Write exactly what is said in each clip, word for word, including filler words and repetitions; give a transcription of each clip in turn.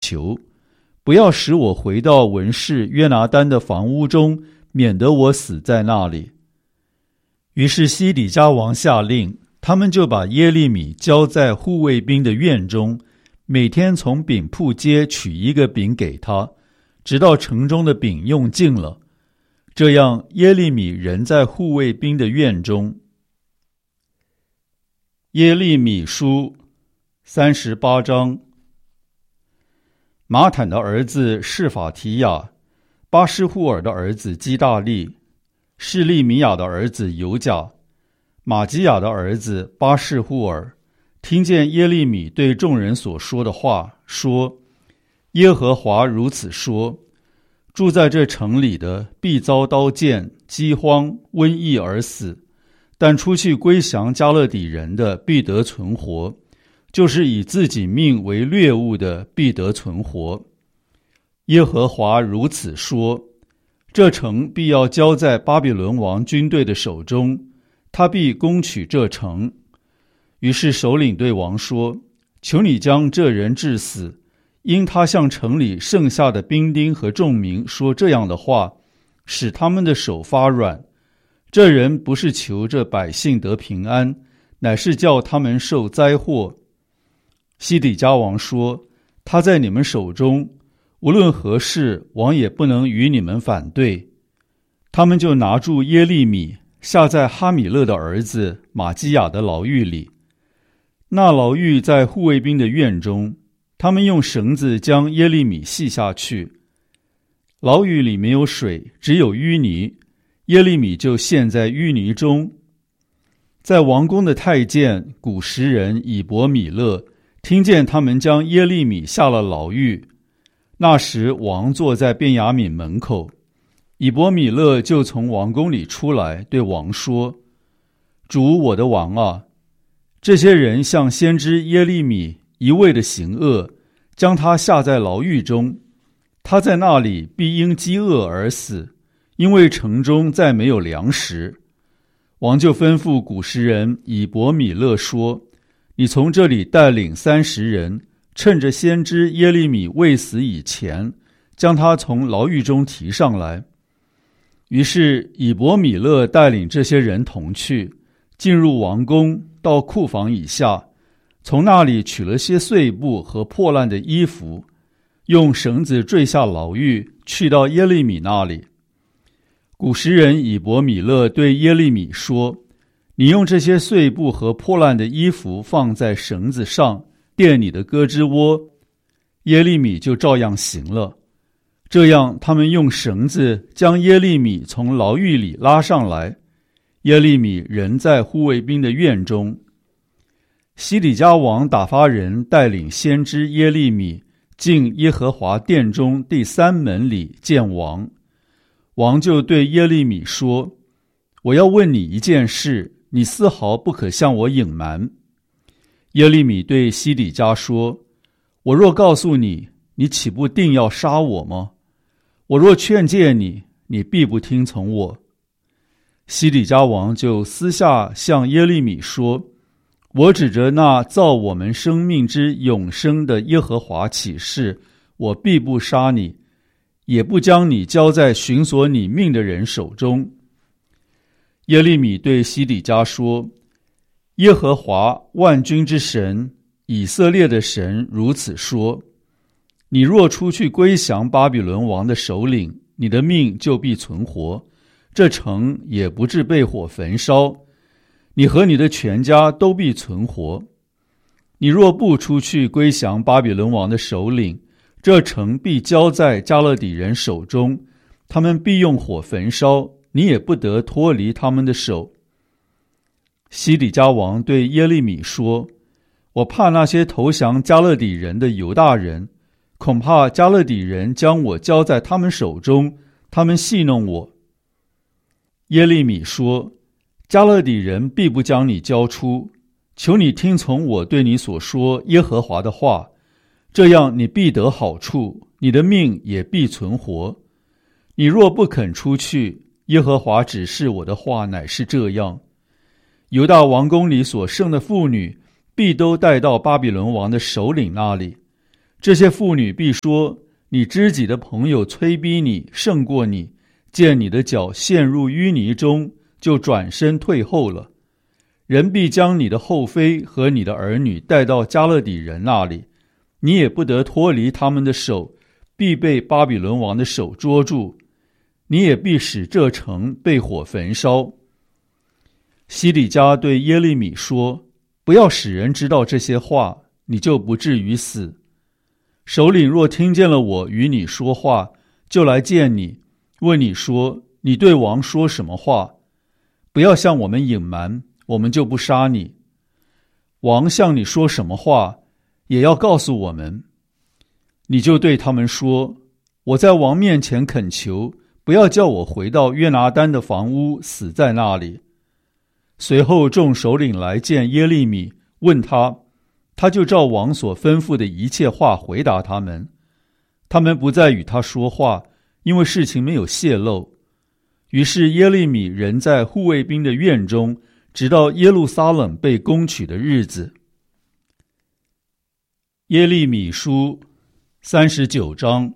求，不要使我回到文士约拿单的房屋中，免得我死在那里。”于是西底家王下令，他们就把耶利米交在护卫兵的院中，每天从饼铺街取一个饼给他，直到城中的饼用尽了。这样耶利米仍在护卫兵的院中。耶利米书三十八章。马坦的儿子示法提亚，巴施户尔的儿子基大利，示利米亚的儿子犹甲，玛基亚的儿子巴士户尔，听见耶利米对众人所说的话，说：“耶和华如此说，住在这城里的必遭刀剑、饥荒、瘟疫而死，但出去归降加勒底人的必得存活，就是以自己命为掠物的必得存活。耶和华如此说，这城必要交在巴比伦王军队的手中，他必攻取这城。”于是首领对王说：“求你将这人治死，因他向城里剩下的兵丁和众民说这样的话，使他们的手发软。这人不是求这百姓得平安，乃是叫他们受灾祸。”西底家王说：“他在你们手中，无论何事，王也不能与你们反对。”他们就拿住耶利米，下在哈米勒的儿子玛基亚的牢狱里。那牢狱在护卫兵的院中，他们用绳子将耶利米系下去。牢狱里没有水，只有淤泥，耶利米就陷在淤泥中。在王宫的太监古时人以伯米勒听见他们将耶利米下了牢狱，那时王坐在便雅悯门口，以伯米勒就从王宫里出来，对王说：“主我的王啊，这些人向先知耶利米一味的行恶，将他下在牢狱中，他在那里必因饥饿而死，因为城中再没有粮食。”王就吩咐古时人以伯米勒说：“你从这里带领三十人，趁着先知耶利米未死以前，将他从牢狱中提上来。”于是以伯米勒带领这些人同去，进入王宫，到库房以下，从那里取了些碎布和破烂的衣服，用绳子坠下牢狱，去到耶利米那里。古时人以伯米勒对耶利米说：“你用这些碎布和破烂的衣服放在绳子上，垫你的胳肢窝。”耶利米就照样行了。这样他们用绳子将耶利米从牢狱里拉上来，耶利米仍在护卫兵的院中。西底家王打发人带领先知耶利米进耶和华殿中第三门里见王。王就对耶利米说：“我要问你一件事，你丝毫不可向我隐瞒。”耶利米对西底家说：“我若告诉你，你岂不定要杀我吗？我若劝诫你，你必不听从我。”西底家王就私下向耶利米说：“我指着那造我们生命之永生的耶和华起誓，我必不杀你，也不将你交在寻索你命的人手中。”耶利米对西底家说：“耶和华万军之神，以色列的神如此说：你若出去归降巴比伦王的首领，你的命就必存活，这城也不致被火焚烧，你和你的全家都必存活。你若不出去归降巴比伦王的首领，这城必交在加勒底人手中，他们必用火焚烧，你也不得脱离他们的手。”西底家王对耶利米说：“我怕那些投降加勒底人的犹大人，恐怕加勒底人将我交在他们手中，他们戏弄我。”耶利米说：“加勒底人必不将你交出，求你听从我对你所说耶和华的话，这样你必得好处，你的命也必存活。你若不肯出去，耶和华指示我的话乃是这样：犹大王宫里所剩的妇女，必都带到巴比伦王的首领那里， 这些妇女必说，你知己的朋友催逼你胜过你，见你的脚陷入淤泥中，就转身退后了。人必将你的后妃和你的儿女带到加勒底人那里，你也不得脱离他们的手，必被巴比伦王的手捉住，你也必使这城被火焚烧。西底家对耶利米说，不要使人知道这些话，你就不至于死。首领若听见了我与你说话，就来见你，问你说，你对王说什么话？不要向我们隐瞒，我们就不杀你。王向你说什么话，也要告诉我们。你就对他们说，我在王面前恳求，不要叫我回到约拿单的房屋，死在那里。随后众首领来见耶利米，问他，他就照王所吩咐的一切话回答他们。他们不再与他说话，因为事情没有泄露。于是耶利米仍在护卫兵的院中，直到耶路撒冷被攻取的日子。耶利米书三十九章。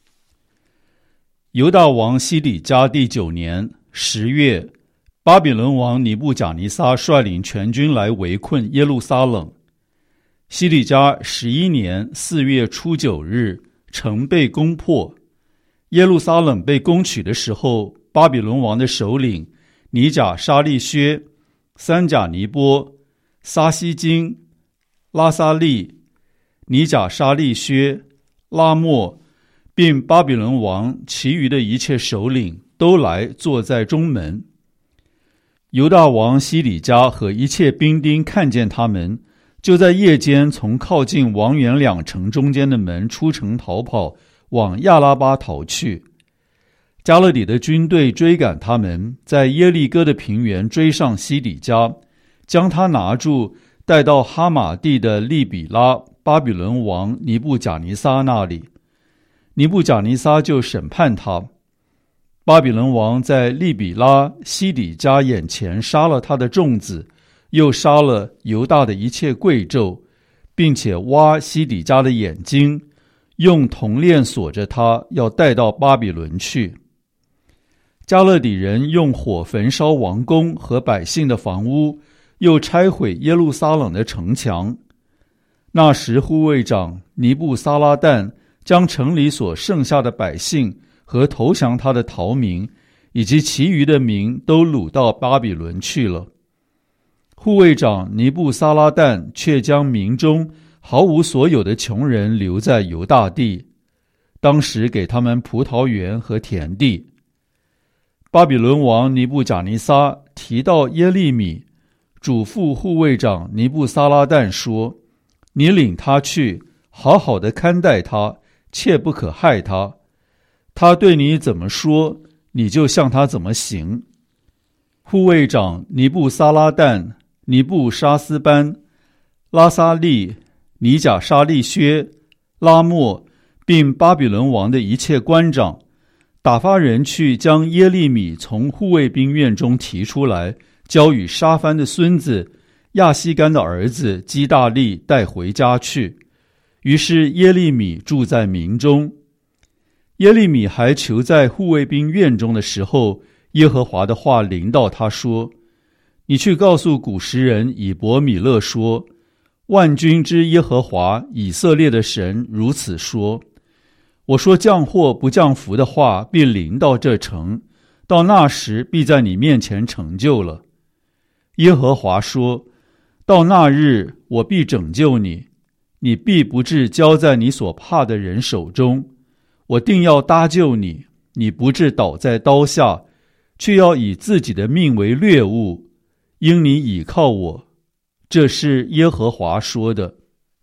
犹大王西底家第九年十月，巴比伦王尼布甲尼撒率领全军来围困耶路撒冷。西底家十一年四月初九日，城被攻破。耶路撒冷被攻取的时候，巴比伦王的首领尼甲沙利薛、三甲尼波、撒西金、拉撒利、尼甲沙利薛、拉莫，并巴比伦王其余的一切首领都来坐在中门。犹大王西底家和一切兵丁看见他们，就在夜间从靠近王园两城中间的门出城逃跑，往亚拉巴逃去。加勒底的军队追赶他们，在耶利哥的平原追上西底家，将他拿住，带到哈马地的利比拉巴比伦王尼布甲尼撒那里。尼布甲尼撒就审判他。巴比伦王在利比拉西底家眼前杀了他的众子，又杀了犹大的一切贵胄，并且挖西底家的眼睛，用铜链锁着他，要带到巴比伦去。加勒底人用火焚烧王宫和百姓的房屋，又拆毁耶路撒冷的城墙。那时护卫长尼布撒拉旦将城里所剩下的百姓和投降他的逃民，以及其余的民都掳到巴比伦去了。护卫长尼布撒拉旦却将民中毫无所有的穷人留在犹大地，当时给他们葡萄园和田地。巴比伦王尼布甲尼撒提到耶利米，嘱咐护卫长尼布撒拉旦说，你领他去，好好的看待他，切不可害他。他对你怎么说，你就向他怎么行。护卫长尼布撒拉旦、尼布沙斯班、拉撒利、尼甲沙利薛、拉莫，并巴比伦王的一切官长，打发人去将耶利米从护卫兵院中提出来，交与沙番的孙子亚西干的儿子基大利带回家去。于是耶利米住在民中。耶利米还囚在护卫兵院中的时候，耶和华的话临到他说，你去告诉古时人以伯米勒说，万军之耶和华以色列的神如此说，我说降祸不降福的话必临到这城，到那时必在你面前成就了。耶和华说，到那日我必拯救你，你必不致交在你所怕的人手中，我定要搭救你，你不致倒在刀下，却要以自己的命为掠物，因你倚靠我。这是耶和华说的。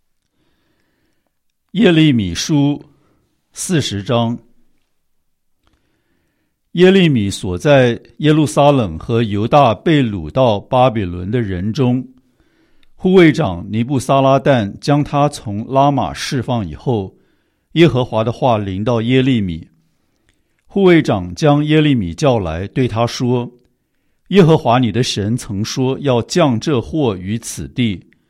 耶利米书四十章。耶利米所在耶路撒冷和犹大被掳到巴比伦的人中，护卫长尼布撒拉旦将他从拉玛释放以后，耶和华的话临到耶利米。护卫长将耶利米叫来，对他说，耶和华你的神曾说要降这祸于此地，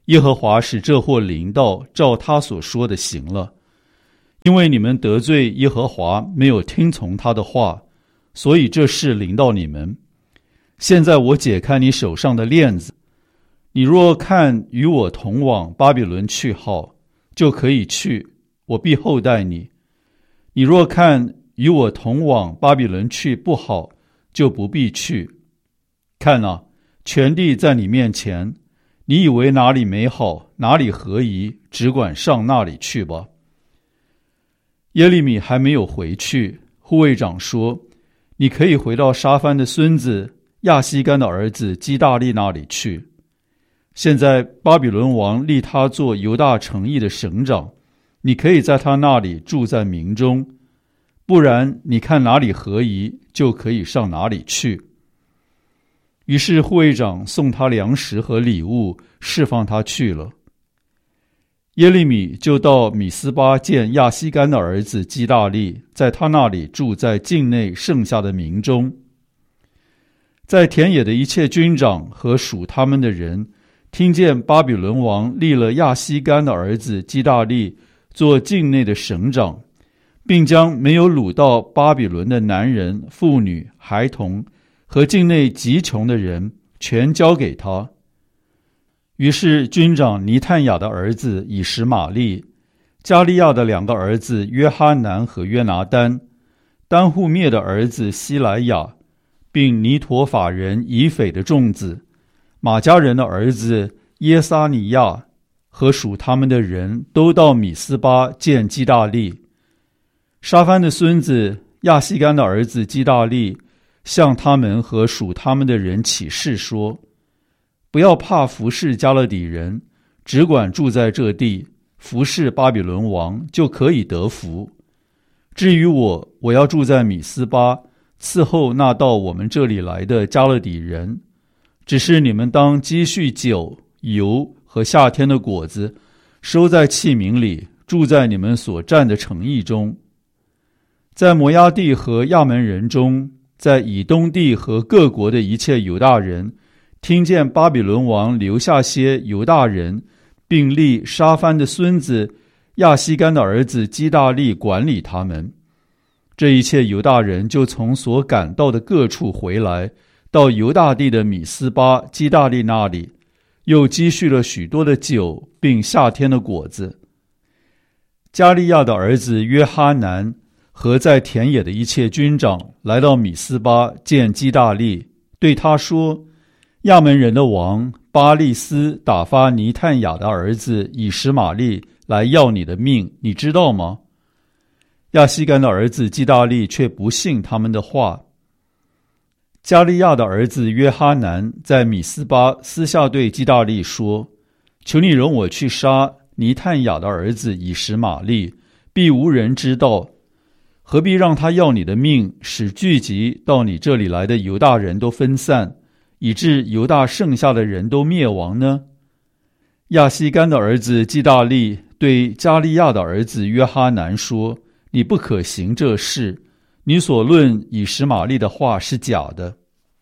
耶和华使这祸临到，照他所说的行了。因为你们得罪耶和华，没有听从他的话，所以这事临到你们。现在我解开你手上的链子，你若看与我同往巴比伦去好，就可以去，我必厚待你。你若看与我同往巴比伦去不好，就不必去。看啊，全地在你面前，你以为哪里美好，哪里合宜，只管上那里去吧。耶利米还没有回去，护卫长说，你可以回到沙番的孙子亚西干的儿子基大利那里去。现在巴比伦王立他做犹大城邑的省长，你可以在他那里住在民中，不然你看哪里合宜，就可以上哪里去。于是护卫长送他粮食和礼物，释放他去了。耶利米就到米斯巴见亚西干的儿子基大利，在他那里住在境内剩下的民中。在田野的一切军长和属他们的人，听见巴比伦王立了亚西干的儿子基大利做境内的省长，并将没有掳到巴比伦的男人、妇女、孩童和境内极穷的人全交给他。于是军长尼探雅的儿子以实玛利，加利亚的两个儿子约哈南和约拿单，丹户灭的儿子希莱亚，并尼陀法人以斐的众子，马加人的儿子耶撒尼亚和属他们的人，都到米斯巴见基大利。沙番的孙子亚西干的儿子基大利向他们和属他们的人起誓说，不要怕服侍加勒底人，只管住在这地，服侍巴比伦王，就可以得福。至于我，我要住在米斯巴，伺候那到我们这里来的加勒底人。只是你们当积蓄酒、油和夏天的果子，收在器皿里，住在你们所占的城邑中。在摩押地和亚门人中，在以东地和各国的一切犹大人，听见巴比伦王留下些犹大人，并立沙番的孙子亚西干的儿子基大利管理他们。这一切犹大人就从所赶到的各处回来，到犹大地的米斯巴基大利那里，又积蓄了许多的酒，并夏天的果子。加利亚的儿子约哈南和在田野的一切军长来到米斯巴见基大利，对他说，亚门人的王巴利斯打发尼探雅的儿子以实玛利来要你的命，你知道吗？亚西干的儿子基大利却不信他们的话。加利亚的儿子约哈南在米斯巴私下对基大利说，求你容我去杀尼探雅的儿子以实玛利，必无人知道，何必让他要你的命，使聚集到你这里来的犹大人都分散，以致犹大剩下的人都灭亡呢？亚西干的儿子基大利对加利亚的儿子约哈南说，你不可行这事，你所论以实玛利的话是假的。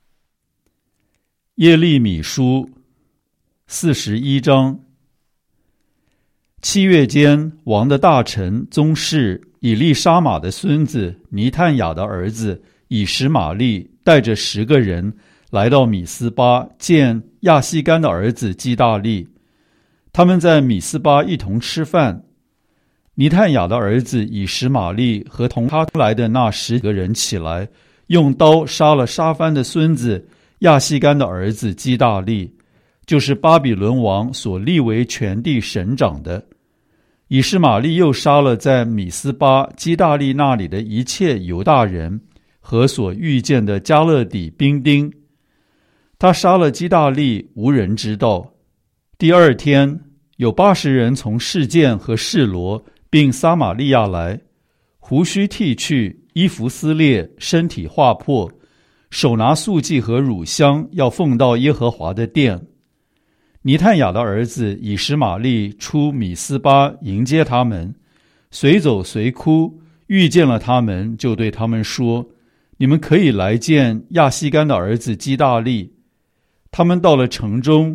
耶利米书四十一章。七月间，王的大臣宗室以利沙玛的孙子尼探雅的儿子以实玛利带着十个人来到米斯巴见亚西干的儿子基大利。他们在米斯巴一同吃饭。尼探雅的儿子以实玛利和同他来的那十个人起来，用刀杀了沙番的孙子亚西干的儿子基大利，就是巴比伦王所立为全地省长的。以实玛利又杀了在米斯巴基大利那里的一切犹大人和所遇见的加勒底兵丁。他杀了基大利，无人知道。第二天，有八十人从示剑和示罗并撒玛利亚来，胡须剃去，衣服撕裂，身体划破，手拿素祭和乳香，要奉到耶和华的殿。尼探雅的儿子以实玛利出米斯巴迎接他们，随走随哭，遇见了他们，就对他们说，你们可以来见亚西干的儿子基大利。他们到了城中，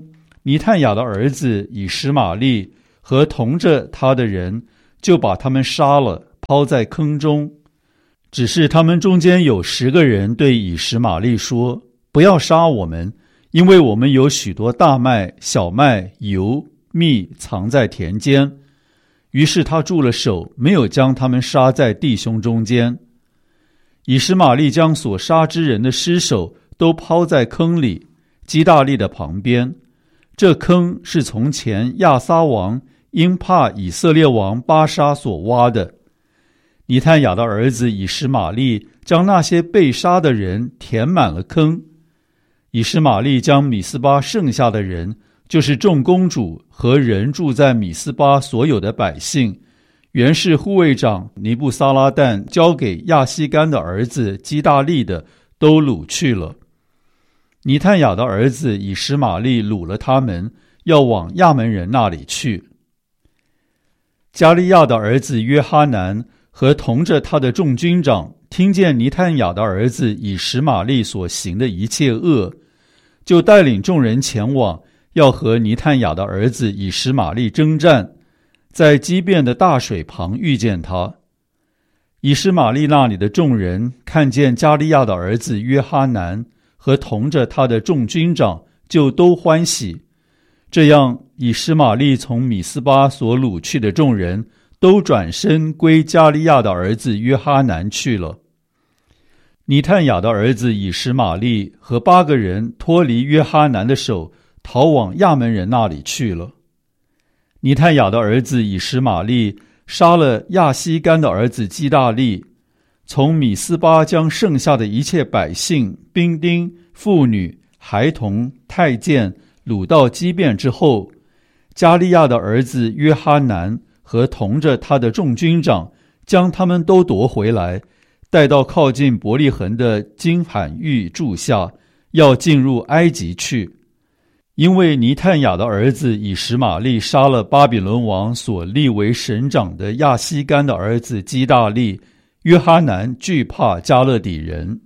尼探雅的儿子以实玛利和同着他的人，就把他们杀了，抛在坑中。只是他们中间有十个人对以实玛利说：不要杀我们，因为我们有许多大麦、小麦、油、蜜藏在田间。于是他住了手，没有将他们杀在弟兄中间。以实玛利将所杀之人的尸首都抛在坑里，基大利的旁边。这坑是从前亚撒王因怕以色列王巴沙所挖的。尼探雅的儿子以实玛利将那些被杀的人填满了坑。以实玛利将米斯巴剩下的人，就是众公主和人住在米斯巴所有的百姓，原是护卫长尼布撒拉旦交给亚西干的儿子基大利的，都掳去了。尼探雅的儿子以实玛利掳了他们，要往亚门人那里去。加利亚的儿子约哈南和同着他的众军长听见尼探雅的儿子以实玛利所行的一切恶，就带领众人前往，要和尼探雅的儿子以实玛利征战，在基遍的大水旁遇见他。以实玛利那里的众人看见加利亚的儿子约哈南和同着他的众军长，就都欢喜。这样，以实玛利从米斯巴所掳去的众人都转身归加利亚的儿子约哈南去了。尼探雅的儿子以实玛利和八个人脱离约哈南的手，逃往亚门人那里去了。尼探雅的儿子以实玛利杀了亚西干的儿子基大利，从米斯巴将剩下的一切百姓、兵丁、妇女、孩童、太监掳到基遍之后，加利亚的儿子约哈南和同着他的众军长将他们都夺回来，带到靠近伯利恒的金罕玉柱下，要进入埃及去。因为尼探雅的儿子以实玛利杀了巴比伦王所立为省长的亚西干的儿子基大利，约哈南惧怕加勒底人。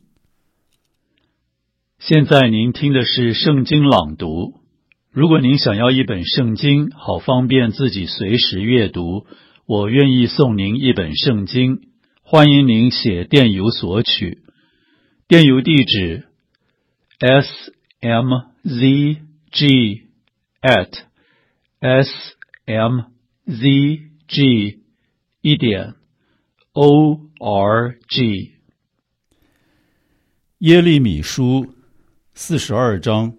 现在您听的是圣经朗读。如果您想要一本圣经，好方便自己随时阅读，我愿意送您一本圣经，欢迎您写电邮索取。电邮地址 s m z g at s m z g 一点 o r g。 耶利米书四十二章。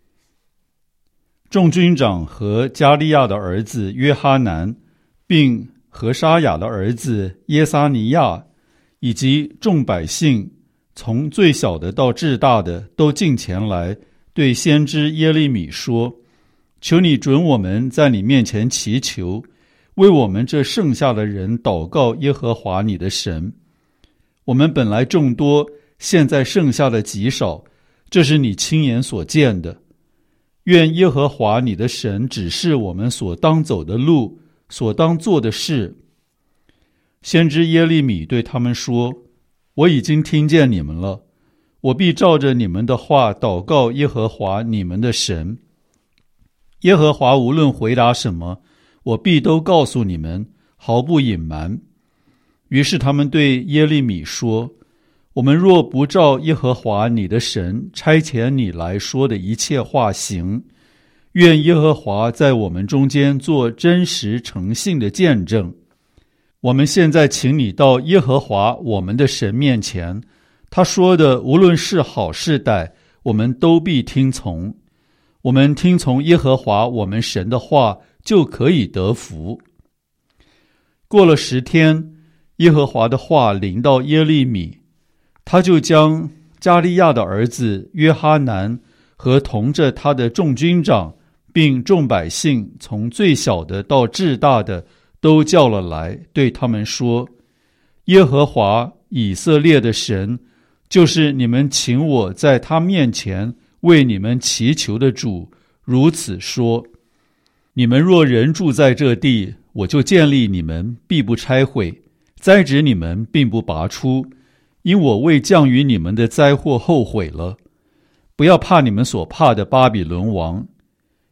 众军长和加利亚的儿子约哈南，并何沙雅的儿子耶撒尼亚，以及众百姓，从最小的到至大的，都进前来，对先知耶利米说：求你准我们在你面前祈求，为我们这剩下的人祷告耶和华你的神。我们本来众多，现在剩下的极少，这是你亲眼所见的。愿耶和华你的神指示我们所当走的路，所当做的事。先知耶利米对他们说：我已经听见你们了，我必照着你们的话祷告耶和华你们的神。耶和华无论回答什么，我必都告诉你们，毫不隐瞒。于是他们对耶利米说：我们若不照耶和华你的神差遣你来说的一切话行，愿耶和华在我们中间做真实诚信的见证。我们现在请你到耶和华我们的神面前，他说的无论是好是歹，我们都必听从。我们听从耶和华我们神的话，就可以得福。过了十天，耶和华的话临到耶利米，他就将加利亚的儿子约哈南和同着他的众军长，并众百姓，从最小的到至大的，都叫了来，对他们说：耶和华以色列的神，就是你们请我在他面前为你们祈求的主，如此说：你们若人住在这地，我就建立你们，必不拆毁，栽植你们，并不拔出，因我为降于你们的灾祸后悔了。不要怕你们所怕的巴比伦王，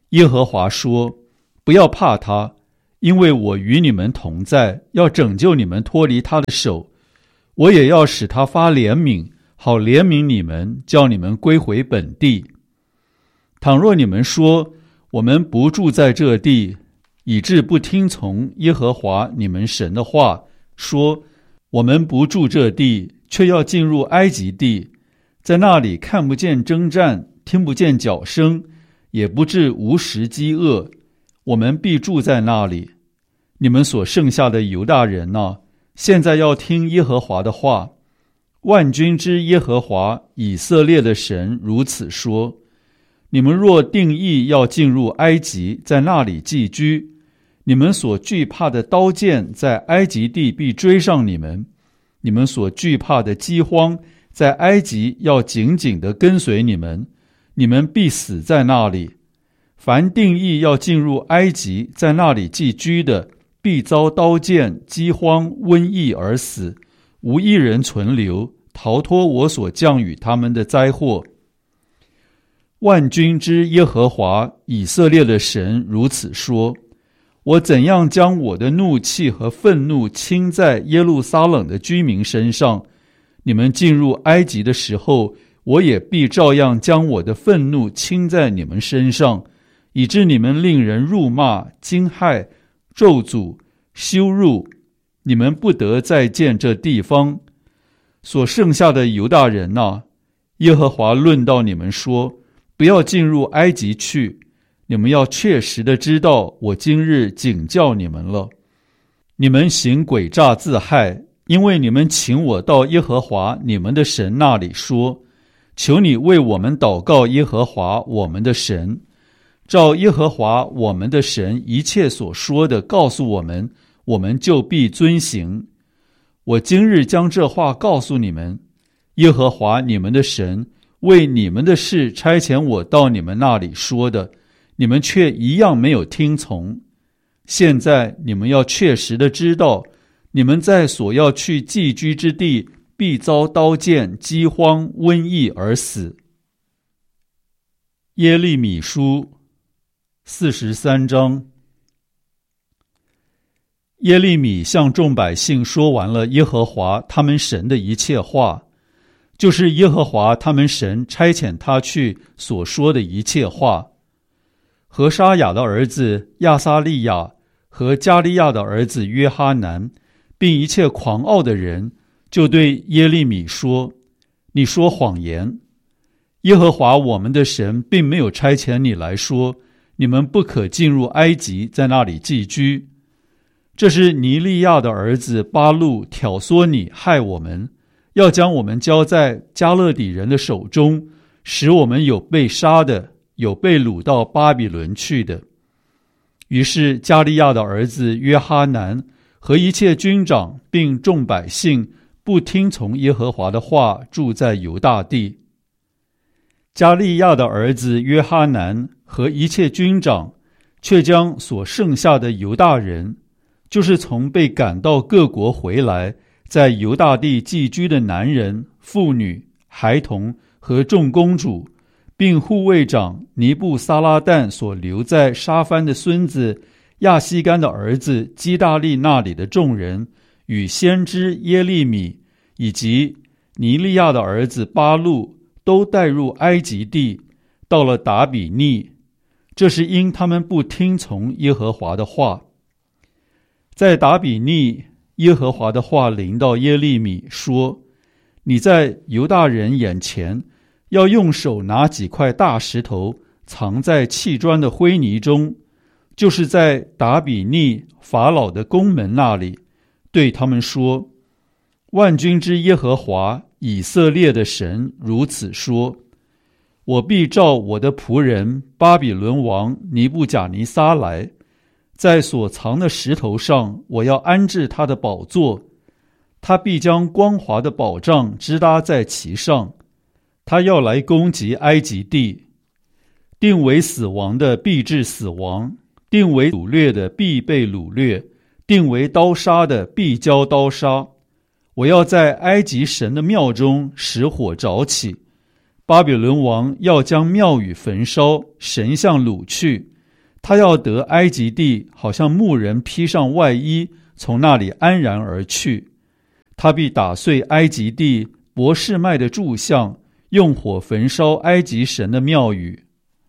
耶和华说：不要怕他，因为我与你们同在，要拯救你们脱离他的手。我也要使他发怜悯，好怜悯你们，叫你们归回本地。倘若你们说，我们不住在这地，以致不听从耶和华你们神的话，说我们不住这地，却要进入埃及地，在那里看不见征战，听不见脚声，也不致无食饥饿，我们必住在那里。你们所剩下的犹大人啊，现在要听耶和华的话。万军之耶和华以色列的神如此说：你们若定义要进入埃及，在那里寄居，你们所惧怕的刀剑在埃及地必追上你们，你们所惧怕的饥荒在埃及要紧紧地跟随你们，你们必死在那里。凡定义要进入埃及，在那里寄居的，必遭刀剑、饥荒、瘟疫而死，无一人存留，逃脱我所降与他们的灾祸。万军之耶和华以色列的神如此说：我怎样将我的怒气和愤怒倾在耶路撒冷的居民身上，你们进入埃及的时候，我也必照样将我的愤怒倾在你们身上，以致你们令人辱骂、惊骇、咒诅、羞辱，你们不得再见这地方。所剩下的犹大人啊，耶和华论到你们说：不要进入埃及去，你们要确实的知道，我今日警教你们了。你们行诡诈自害，因为你们请我到耶和华你们的神那里说：求你为我们祷告耶和华我们的神，照耶和华我们的神一切所说的告诉我们，我们就必遵行。我今日将这话告诉你们，耶和华你们的神为你们的事差遣我到你们那里说的，你们却一样没有听从。现在你们要确实的知道，你们在所要去寄居之地，必遭刀剑、饥荒、瘟疫而死。耶利米书四十三章。耶利米向众百姓说完了耶和华他们神的一切话，就是耶和华他们神差遣他去所说的一切话。何沙雅的儿子亚撒利亚和加利亚的儿子约哈南，并一切狂傲的人，就对耶利米说：你说谎言，耶和华我们的神并没有差遣你来说，你们不可进入埃及，在那里寄居。这是尼利亚的儿子巴路挑唆你害我们，要将我们交在加勒底人的手中，使我们有被杀的，有被掳到巴比伦去的。于是加利亚的儿子约哈南和一切军长并众百姓不听从耶和华的话，住在犹大地。加利亚的儿子约哈南和一切军长却将所剩下的犹大人，就是从被赶到各国回来，在犹大地寄居的男人、妇女、孩童和众公主，并护卫长尼布撒拉旦所留在沙番的孙子亚西干的儿子基大利那里的众人，与先知耶利米以及尼利亚的儿子巴路，都带入埃及地，到了达比尼。这是因他们不听从耶和华的话。在达比尼，耶和华的话临到耶利米说：你在犹大人眼前，要用手拿几块大石头，藏在砌砖的灰泥中，就是在达比尼法老的宫门那里，对他们说：万军之耶和华以色列的神如此说：我必召我的仆人巴比伦王尼布甲尼撒来，在所藏的石头上，我要安置他的宝座，他必将光华的宝杖支搭在其上。他要来攻击埃及地，定为死亡的必致死亡，定为掳掠的必被掳掠，定为刀杀的必交刀杀。我要在埃及神的庙中使火着起，巴比伦王要将庙宇焚烧，神像掳去， 他要得埃及地，好像牧人披上外衣，从那里安然而去。他必打碎埃及地伯示麦的柱像，用火焚烧埃及神的庙宇。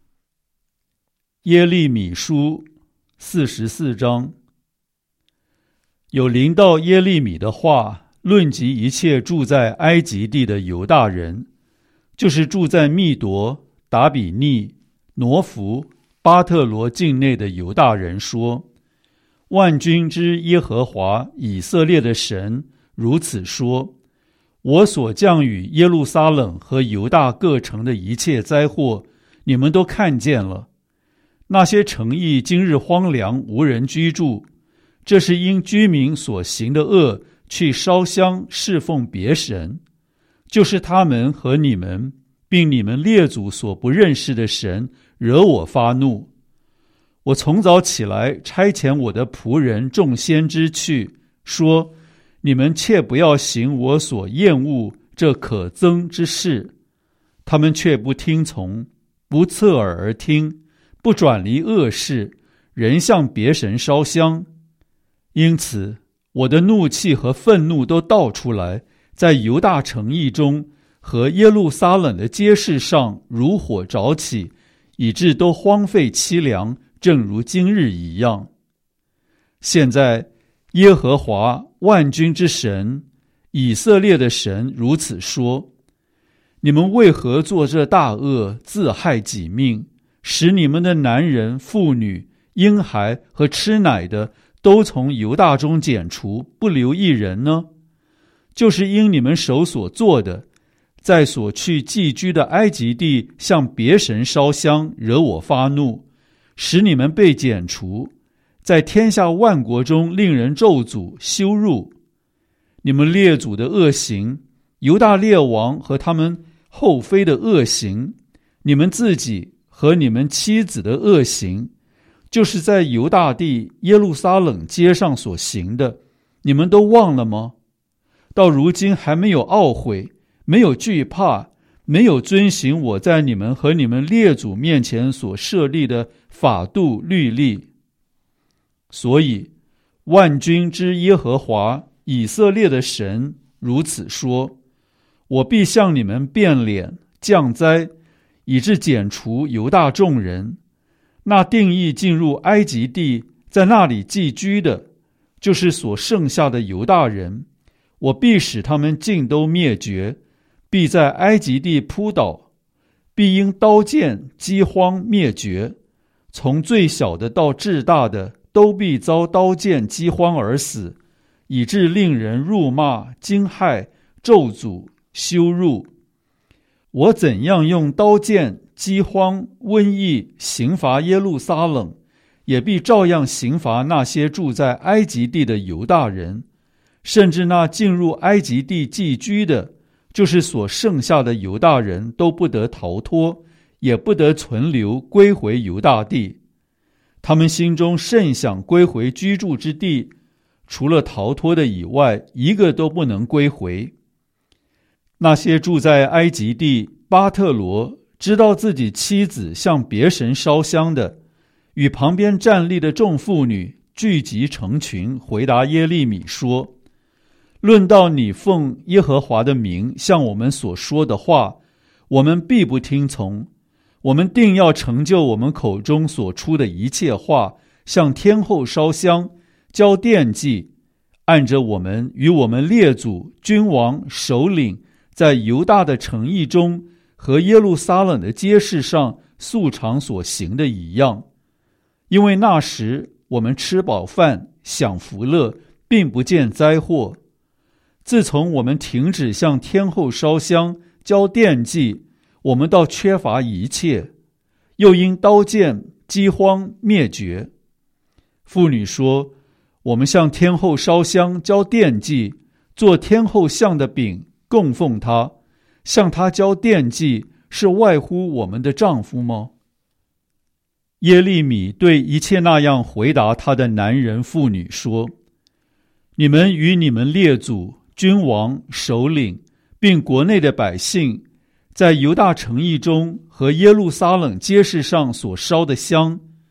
耶利米书四十四章。有临到耶利米的话，论及一切住在埃及地的犹大人，就是住在密夺、达比尼、挪弗、巴特罗境内的犹大人说：万军之耶和华以色列的神如此说，我所降与耶路撒冷和犹大各城的一切灾祸，你们都看见了。那些城邑今日荒凉，无人居住，这是因居民所行的恶，去烧香侍奉别神，就是他们和你们并你们列祖所不认识的神，惹我发怒。我从早起来，差遣我的仆人众先知去，说：你们切不要行我所厌恶这可憎之事。他们却不听从，不侧耳而听，不转离恶事，仍向别神烧香。因此我的怒气和愤怒都倒出来，在犹大城邑中和耶路撒冷的街市上如火着起，以致都荒废凄凉，正如今日一样。现在耶和华万军之神，以色列的神如此说：你们为何做这大恶，自害己命，使你们的男人、妇女、婴孩和吃奶的都从犹大中剪除，不留一人呢？就是因你们手所做的，在所去寄居的埃及地向别神烧香，惹我发怒，使你们被剪除，在天下万国中令人咒诅羞辱。你们列祖的恶行，犹大列王和他们后妃的恶行，你们自己和你们妻子的恶行，就是在犹大地耶路撒冷街上所行的，你们都忘了吗？到如今还没有懊悔，没有惧怕，没有遵行我在你们和你们列祖面前所设立的法度律例。所以万军之耶和华以色列的神如此说：我必向你们变脸降灾，以致剪除犹大众人。那定义进入埃及地，在那里寄居的，就是所剩下的犹大人，我必使他们尽都灭绝，必在埃及地扑倒，必因刀剑饥荒灭绝，从最小的到至大的都必遭刀剑饥荒而死，以致令人辱骂、惊骇、咒诅、羞辱。我怎样用刀剑、饥荒、瘟疫刑罚耶路撒冷，也必照样刑罚那些住在埃及地的犹大人，甚至那进入埃及地寄居的，就是所剩下的犹大人，都不得逃脱，也不得存留归回犹大地。他们心中甚想归回居住之地，除了逃脱的以外，一个都不能归回。那些住在埃及地巴特罗，知道自己妻子向别神烧香的，与旁边站立的众妇女聚集成群，回答耶利米说：论到你奉耶和华的名向我们所说的话，我们必不听从。我们定要成就我们口中所出的一切话，向天后烧香，交奠祭，按着我们与我们列祖、君王、首领在犹大的城邑中和耶路撒冷的街市上素常所行的一样。因为那时我们吃饱饭，享福乐，并不见灾祸。自从我们停止向天后烧香，交奠祭，我们倒缺乏一切，又因刀剑、饥荒灭绝。妇女说：我们向天后烧香，交奠祭，做天后像的饼，供奉她，向她交奠祭，是外乎我们的丈夫吗？耶利米对一切那样回答他的男人妇女说：你们与你们列祖、君王、首领，并国内的百姓，在犹大城邑中和耶路撒冷街市上所烧的香，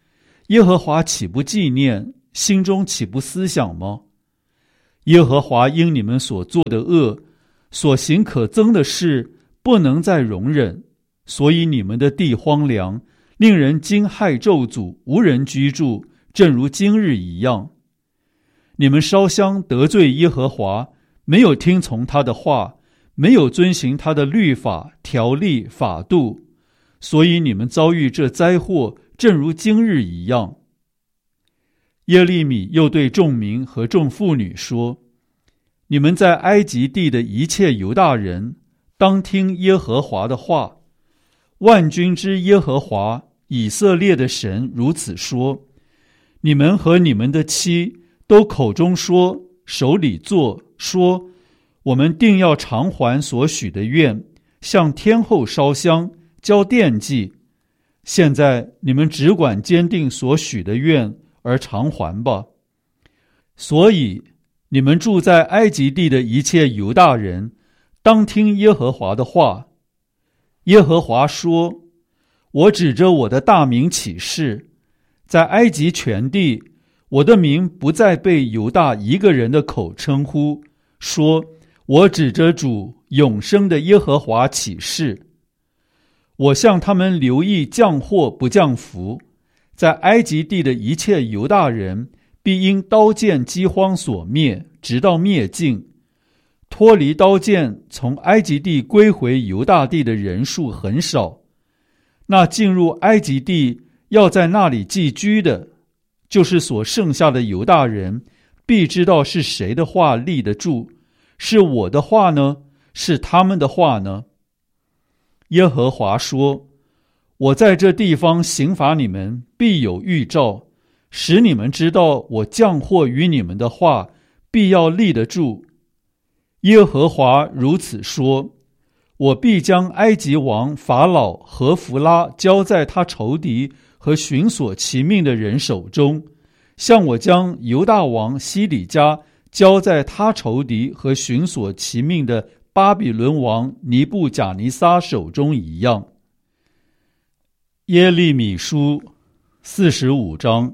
耶和华岂不纪念，心中岂不思想吗？耶和华因你们所做的恶，所行可憎的事，不能再容忍，所以你们的地荒凉，令人惊骇咒诅，无人居住，正如今日一样。你们烧香得罪耶和华，没有听从他的话，没有遵行他的律法、条例、法度，所以你们遭遇这灾祸，正如今日一样。耶利米又对众民和众妇女说：你们在埃及地的一切犹大人，当听耶和华的话。万军之耶和华以色列的神如此说：你们和你们的妻都口中说，手里做，说我们定要偿还所许的愿，向天后烧香，交奠祭。现在你们只管坚定所许的愿而偿还吧。所以你们住在埃及地的一切犹大人，当听耶和华的话。耶和华说：我指着我的大名起誓，在埃及全地，我的名不再被犹大一个人的口称呼，说我指着主永生的耶和华起誓。我向他们留意降祸不降福，在埃及地的一切犹大人必因刀剑饥荒所灭，直到灭尽。脱离刀剑从埃及地归回犹大地的人数很少，那进入埃及地要在那里寄居的，就是所剩下的犹大人，必知道是谁的话立得住，是我的话呢，是他们的话呢？耶和华说：我在这地方刑罚你们，必有预兆，使你们知道我降祸于你们的话必要立得住。耶和华如此说：我必将埃及王法老和弗拉交在他仇敌和寻索其命的人手中，像我将犹大王西底家交在他仇敌和寻索其命的巴比伦王尼布甲尼撒手中一样。耶利米书四十五章。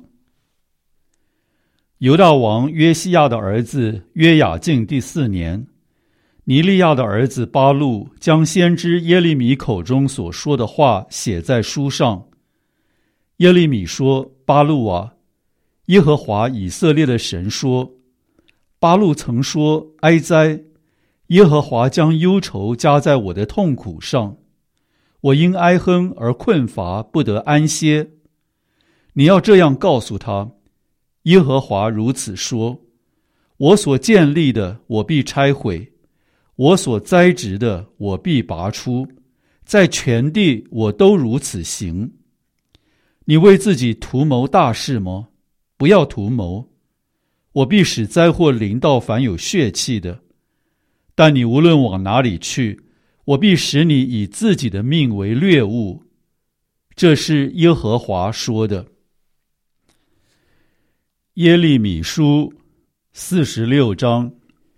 犹大王约西亚的儿子约雅敬第四年，尼利亚的儿子巴录将先知耶利米口中所说的话写在书上。耶利米说：巴录啊，耶和华以色列的神说，巴录曾说，哀哉，耶和华将忧愁加在我的痛苦上，我因哀哼而困乏，不得安歇。你要这样告诉他，耶和华如此说：我所建立的，我必拆毁；我所栽植的，我必拔出，在全地我都如此行。你为自己图谋大事吗？不要图谋。我必使灾祸临到凡有血气的，但你无论往哪里去，我必使你以自己的命为掠物。这是耶和华说的。耶利米书四十六章。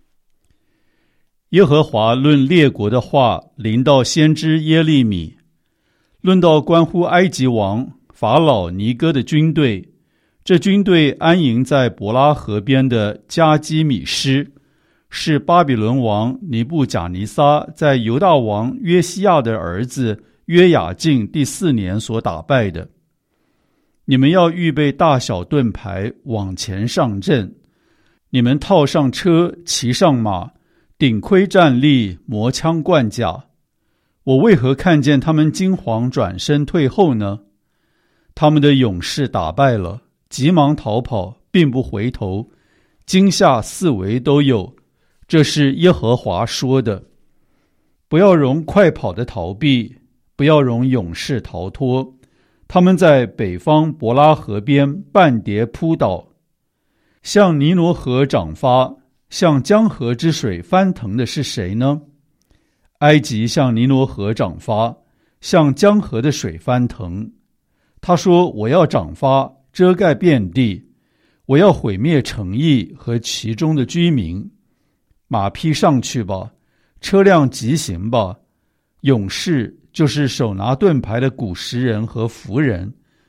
耶和华论列国的话临到先知耶利米，论到关乎埃及王法老尼哥的军队，这军队安营在伯拉河边的加基米施，是巴比伦王尼布甲尼撒在犹大王约西亚的儿子约雅敬第四年所打败的。你们要预备大小盾牌，往前上阵。你们套上车，骑上马，顶盔站立，磨枪贯甲。我为何看见他们惊惶转身退后呢？他们的勇士打败了，急忙逃跑，并不回头，惊吓四围都有。这是耶和华说的。不要容快跑的逃避，不要容勇士逃脱。他们在北方伯拉河边半跌扑倒，向尼罗河涨发，向江河之水翻腾的是谁呢？埃及向尼罗河涨发，向江河的水翻腾。他说：我要涨发，遮盖遍地，我要毁灭城邑和其中的居民。马匹上去吧，车辆疾行吧，勇士就是手拿盾牌的古时人和服人，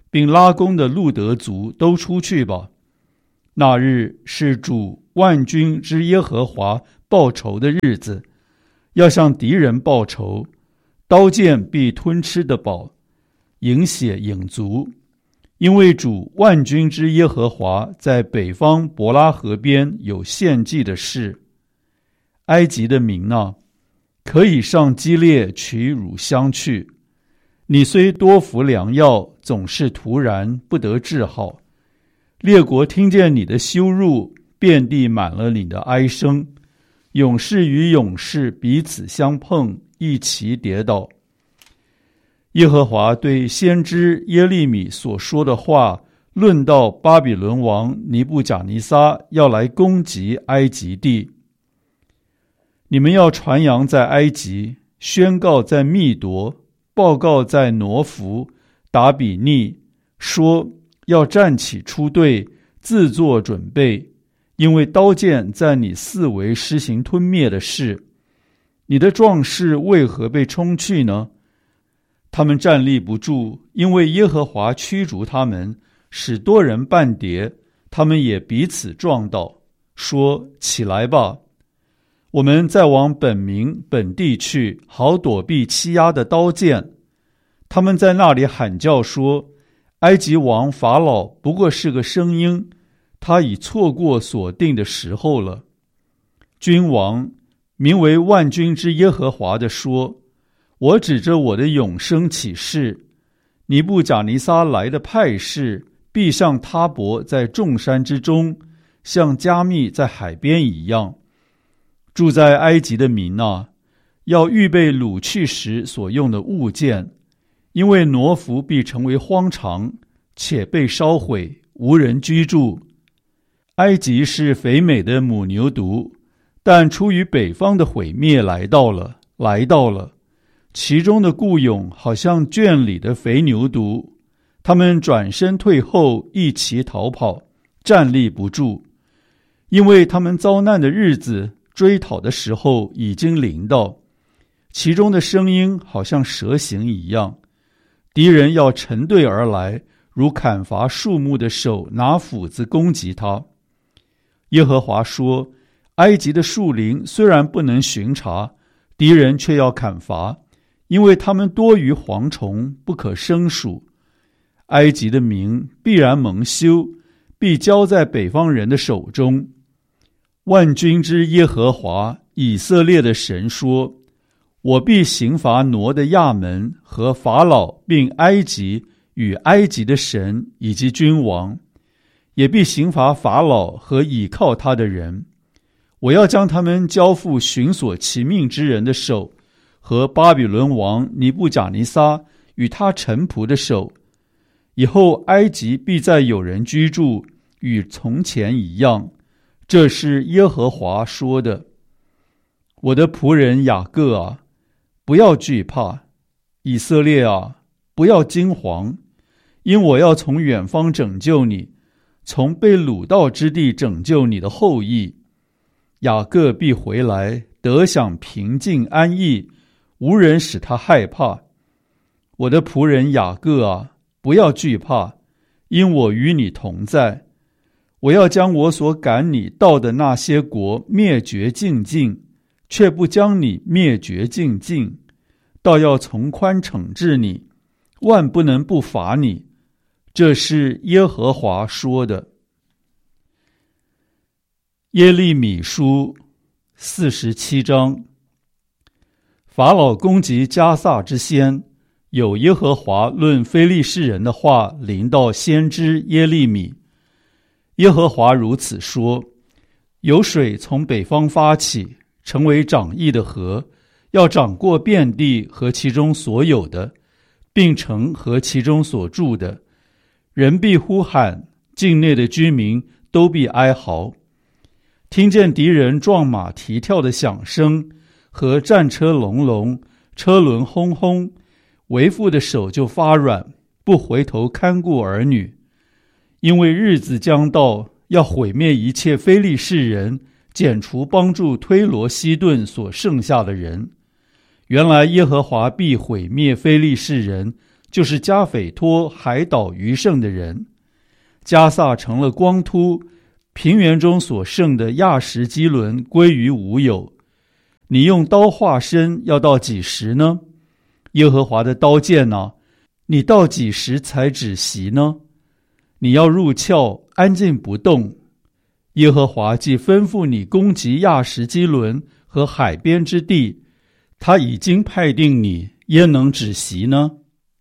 并拉弓的路德族都出去吧。那日是主万军之耶和华报仇的日子，要向敌人报仇，刀剑必吞吃得饱，饮血饮足。因为主万军之耶和华在北方伯拉河边有献祭的事。埃及的民啊，可以上基列取乳香去。你虽多服良药，总是突然不得治好。列国听见你的羞辱，遍地满了你的哀声。勇士与勇士彼此相碰，一齐跌倒。耶和华对先知耶利米所说的话，论到巴比伦王尼布甲尼撒要来攻击埃及地。你们要传扬在埃及，宣告在密夺，报告在挪弗、达比尼，说要站起出队，自作准备，因为刀剑在你四围施行吞灭的事。你的壮士为何被冲去呢？他们站立不住，因为耶和华驱逐他们，使多人半跌，他们也彼此撞倒，说：起来吧，我们再往本民本地去，好躲避欺压的刀剑。他们在那里喊叫说：埃及王法老不过是个声音，他已错过所定的时候了。君王名为万军之耶和华的说：我指着我的永生起誓，尼布甲尼撒来的派士必像他伯在众山之中，像加密在海边一样。住在埃及的民啊，要预备掳去时所用的物件，因为挪弗必成为荒场，且被烧毁，无人居住。埃及是肥美的母牛犊，但出于北方的毁灭来到了，来到了。其中的雇佣好像圈里的肥牛犊，他们转身退后，一齐逃跑，站立不住，因为他们遭难的日子，追讨的时候已经临到。其中的声音好像蛇形一样，敌人要成队而来，如砍伐树木的手拿斧子攻击他。耶和华说：埃及的树林虽然不能巡查，敌人却要砍伐，因为他们多于蝗虫，不可胜数。埃及的民必然蒙羞，必交在北方人的手中。万军之耶和华以色列的神说：我必刑罚挪的亚门和法老，并埃及与埃及的神以及君王，也必刑罚法老和倚靠他的人。我要将他们交付寻索其命之人的手，和巴比伦王尼布甲尼撒与他臣仆的手。以后埃及必再有人居住，与从前一样。这是耶和华说的。我的仆人雅各啊，不要惧怕；以色列啊，不要惊惶，因我要从远方拯救你，从被掳到之地拯救你的后裔。雅各必回来，得享平静安逸，无人使他害怕。我的仆人雅各啊，不要惧怕，因我与你同在。我要将我所赶你到的那些国灭绝尽尽，却不将你灭绝尽尽，倒要从宽惩治你，万不能不罚你。这是耶和华说的。耶利米书四十七章。法老攻击迦萨之先，有耶和华论非利士人的话临到先知耶利米。耶和华如此说：有水从北方发起，成为涨溢的河，要涨过遍地和其中所有的，并城和其中所住的。人必呼喊，境内的居民都必哀嚎。听见敌人撞马蹄跳的响声，和战车隆隆，车轮轰轰，为父的手就发软，不回头看顾儿女。因为日子将到，要毁灭一切非利士人，剪除帮助推罗西顿所剩下的人。原来耶和华必毁灭非利士人， 就是加斐托海岛余剩的人。加萨成了光秃，平原中所剩的亚什基伦归于无有。你用刀划身要到几时呢？耶和华的刀剑啊，你到几时才止息呢？你要入鞘，安静不动。耶和华既吩咐你攻击亚什基伦和海边之地，他已经派定你，焉能止息呢？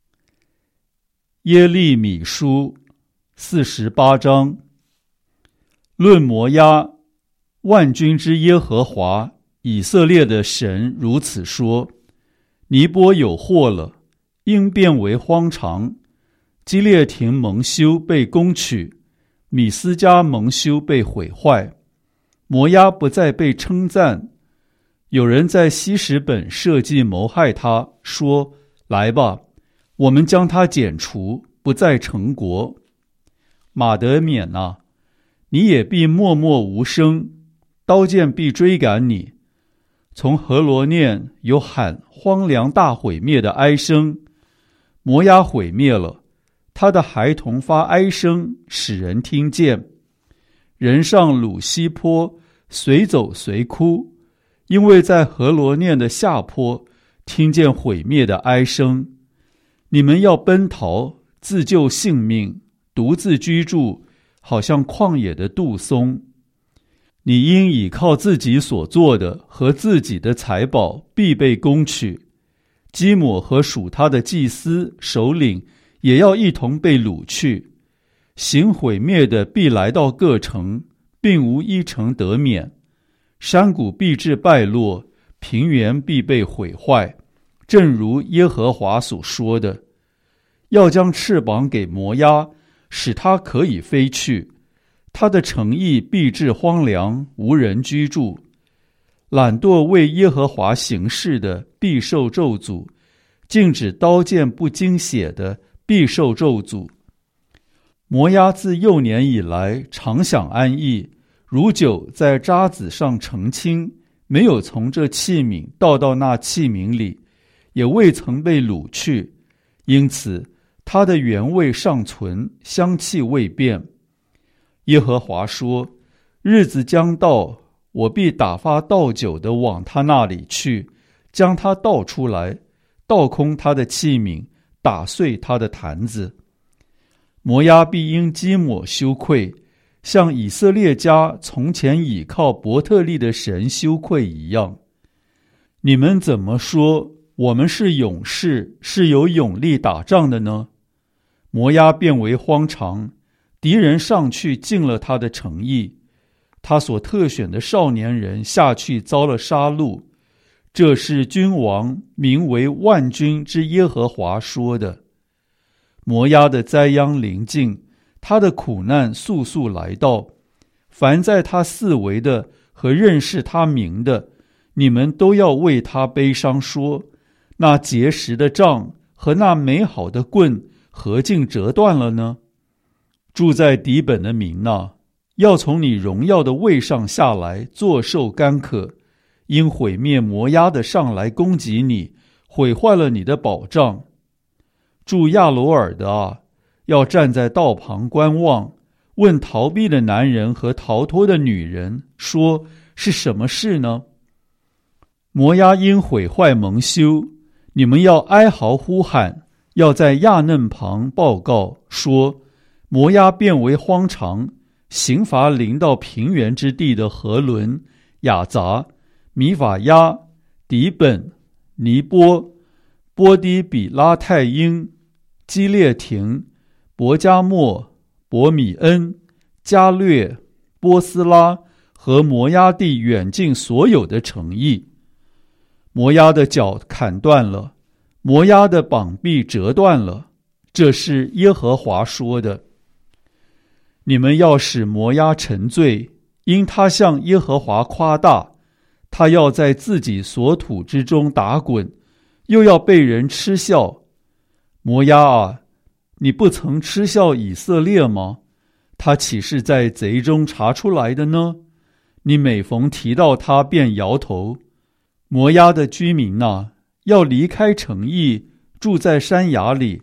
耶利米书四十八章。论摩押，万军之耶和华以色列的神如此说：尼波有祸了，应变为荒场。基列亭蒙羞被攻取，米斯加蒙羞被毁坏。摩押不再被称赞。有人在希实本设计谋害他，说：来吧，我们将他剪除，不再成国。马德缅啊，你也必默默无声，刀剑必追赶你。从何罗念有喊荒凉大毁灭的哀声。摩押毁灭了，他的孩童发哀声，使人听见。人上鲁西坡，随走随哭，因为在何罗念的下坡听见毁灭的哀声。你们要奔逃，自救性命，独自居住，好像旷野的杜松。你应倚靠自己所做的和自己的财宝，必被攻取。基抹和属他的祭司首领也要一同被掳去。行毁灭的必来到各城，并无一城得免。山谷必至败落，平原必被毁坏，正如耶和华所说的。要将翅膀给摩押，使它可以飞去。他的城邑必至荒凉，无人居住。懒惰为耶和华行事的必受咒诅，禁止刀剑不经血的必受咒诅。摩押自幼年以来常享安逸，如酒在渣滓上澄清，没有从这器皿倒到那器皿里，也未曾被掳去，因此它的原味尚存，香气未变。耶和华说：日子将到，我必打发倒酒的往他那里去，将他倒出来，倒空他的器皿，打碎他的坛子。摩押必因基抹羞愧，像以色列家从前倚靠伯特利的神羞愧一样。你们怎么说我们是勇士，是有勇力打仗的呢？摩押变为荒场，敌人上去进了他的城邑，他所特选的少年人下去遭了杀戮。这是君王名为万军之耶和华说的。摩押的灾殃临近，他的苦难速速来到。凡在他四围的和认识他名的，你们都要为他悲伤说：那结实的杖和那美好的棍何竟折断了呢？住在底本的民哪，要从你荣耀的位上下来，坐受干渴。因毁灭摩押的上来攻击你，毁坏了你的保障。住亚罗尔的啊，要站在道旁观望，问逃避的男人和逃脱的女人，说是什么事呢？摩押因毁坏蒙羞，你们要哀嚎呼喊，要在亚嫩旁报告，说摩押变为荒场，刑罚临到平原之地的何伦、雅杂、米法亚、底本、尼波、波低比拉太因、基列亭、伯加莫、伯米恩、加略、波斯拉和摩押地远近所有的城邑。摩押的脚砍断了，摩押的膀臂折断了，这是耶和华说的。你们要使摩押沉醉，因他向耶和华夸大，他要在自己所土之中打滚，又要被人嗤笑。摩押啊，你不曾嗤笑以色列吗？他岂是在贼中查出来的呢？你每逢提到他便摇头。摩押的居民啊，要离开城邑，住在山崖里，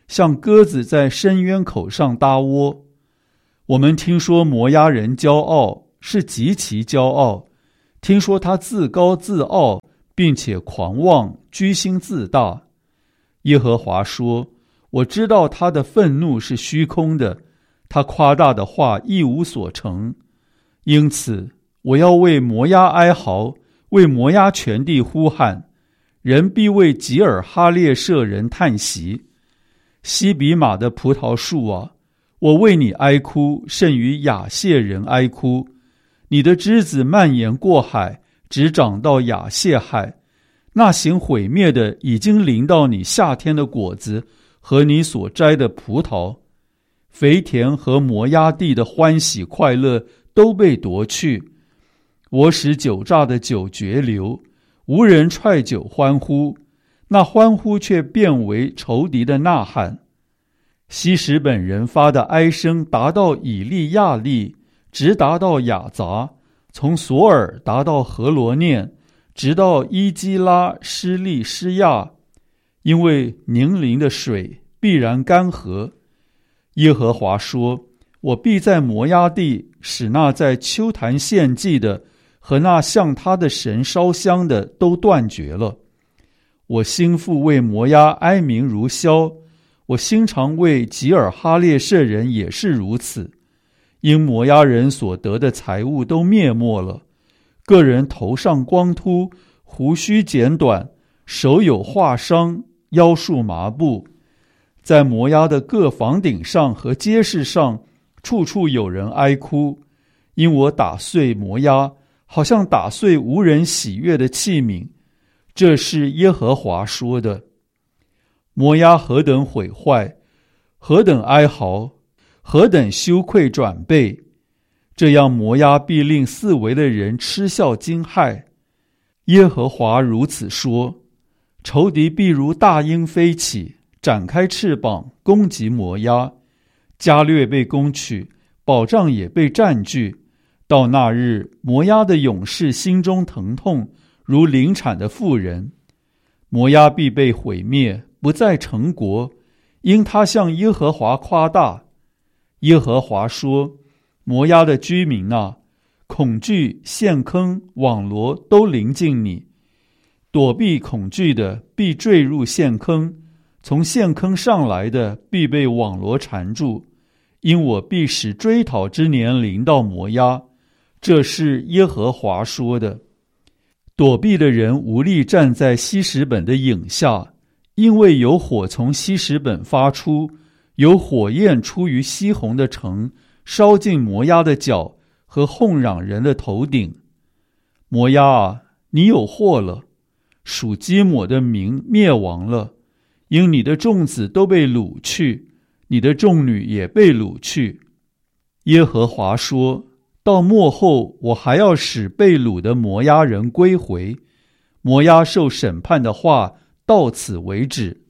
像鸽子在深渊口上搭窝。我们听说摩押人骄傲，是极其骄傲，听说他自高自傲，并且狂妄，居心自大。耶和华说，我知道他的愤怒是虚空的，他夸大的话一无所成。因此我要为摩押哀嚎，为摩押全地呼喊，人必为吉尔哈列舍人叹息。西比玛的葡萄树啊，我为你哀哭，甚于亚谢人哀哭。你的枝子蔓延过海，直长到亚谢海。那行毁灭的已经临到你夏天的果子和你所摘的葡萄。肥田和摩押地的欢喜快乐都被夺去。我使酒榨的酒绝流，无人踹酒欢呼，那欢呼却变为仇敌的呐喊。希实本人发的哀声达到以利亚利，直达到雅杂，从索尔达到何罗念，直到伊基拉施利施亚，因为宁陵的水必然干涸。耶和华说，我必在摩押地使那在丘坛献祭的和那向他的神烧香的都断绝了。我心腹为摩押哀鸣如箫，我心肠为吉尔哈列舍人也是如此。因摩押人所得的财物都灭没了，个人头上光秃，胡须剪短，手有划伤，腰束麻布。在摩押的各房顶上和街市上，处处有人哀哭，因我打碎摩押，好像打碎无人喜悦的器皿。这是耶和华说的。摩押何等毁坏，何等哀嚎，何等羞愧转背，这样摩押必令四围的人嗤笑惊骇。耶和华如此说，仇敌必如大鹰飞起，展开翅膀攻击摩押。加略被攻取，保障也被占据。到那日，摩押的勇士心中疼痛，如临产的妇人。摩押必被毁灭，不再成国，因他向耶和华夸大。耶和华说，摩押的居民啊，恐惧、陷坑、网罗都临近你。躲避恐惧的必坠入陷坑，从陷坑上来的必被网罗缠住。因我必使追讨之年临到摩押，这是耶和华说的。躲避的人无力站在希实本的影下，因为有火从希实本发出，有火焰出于西宏的城，烧尽摩押的脚和哄嚷人的头顶。摩押啊，你有祸了，属基抹的民灭亡了，因你的众子都被掳去，你的众女也被掳去。耶和华说，到末后我还要使被掳的摩押人归回。摩押受审判的话到此为止。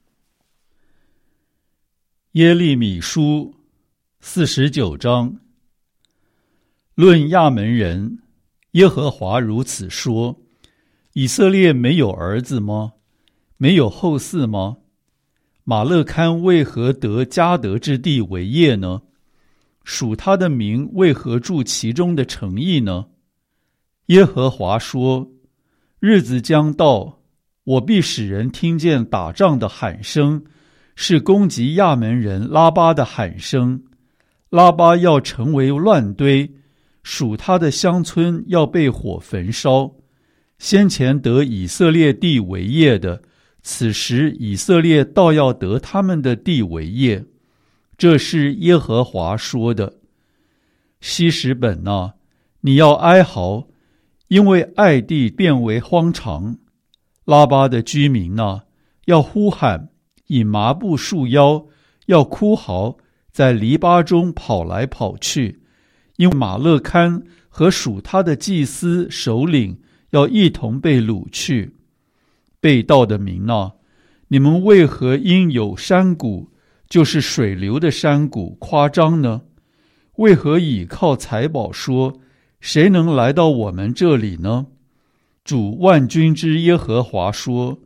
耶利米书四十九章。论亚门人，耶和华如此说，以色列没有儿子吗？没有后嗣吗？马勒堪为何得迦得之地为业呢？属他的民为何住其中的城邑呢？耶和华说，日子将到，我必使人听见打仗的喊声，是攻击亚门人拉巴的喊声。拉巴要成为乱堆，属他的乡村要被火焚烧。先前得以色列地为业的，此时以色列倒要得他们的地为业。这是耶和华说的。希实本啊，你要哀嚎，因为爱地变为荒场。拉巴的居民啊，要呼喊，以麻布束腰，要哭嚎，在篱笆中跑来跑去。因为马勒堪和属他的祭司首领要一同被掳去。被盗的民啊，你们为何因有山谷，就是水流的山谷夸张呢？为何倚靠财宝说，谁能来到我们这里呢？主万军之耶和华说，